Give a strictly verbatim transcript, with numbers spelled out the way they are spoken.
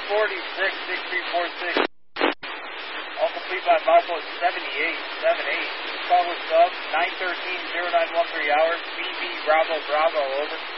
forty-six, six three four six. All complete by Bravo seventy-eight, seven eight. Call with sub nine thirteen, zero nine one three hours. B B Bravo Bravo, over.